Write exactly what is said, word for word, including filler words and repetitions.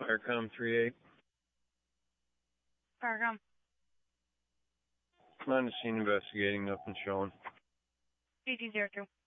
Firecom three eight. Firecom. On the scene investigating, nothing showing. eighteen zero two.